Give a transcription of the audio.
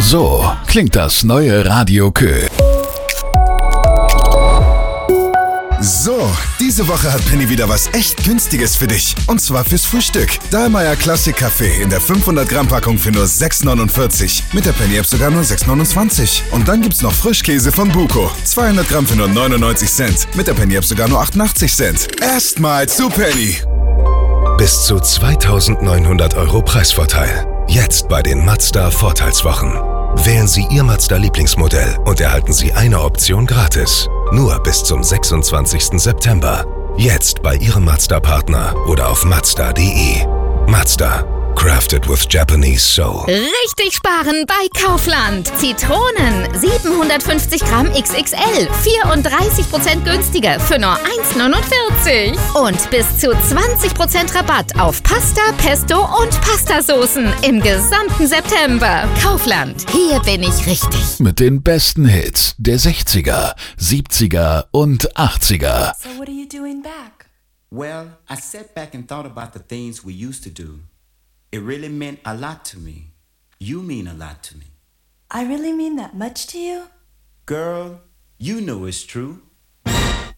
So klingt das neue Radio Kö. So, diese Woche hat Penny wieder was echt Günstiges für dich. Und zwar fürs Frühstück. Dahlmeier Classic Kaffee in der 500 Gramm Packung für nur 6,49. Mit der Penny App sogar nur 6,29. Und dann gibt's noch Frischkäse von Buko. 200 Gramm für nur 99 Cent. Mit der Penny App sogar nur 88 Cent. Erstmal zu Penny. Bis zu 2.900 € Preisvorteil. Jetzt bei den Mazda Vorteilswochen. Wählen Sie Ihr Mazda-Lieblingsmodell und erhalten Sie eine Option gratis. Nur bis zum 26. September. Jetzt bei Ihrem Mazda-Partner oder auf Mazda.de. Mazda. Crafted with Japanese soul. Richtig sparen bei Kaufland. Zitronen 750 Gramm XXL, 34% günstiger für nur 1,49. Und bis zu 20% Rabatt auf Pasta, Pesto und Pastasoßen im gesamten September. Kaufland, hier bin ich richtig. Mit den besten Hits der 60er, 70er und 80er. So what are you doing back? Well, I sat back and thought about the things we used to do. It really meant a lot to me. You mean a lot to me. I really mean that much to you? Girl, you know it's true.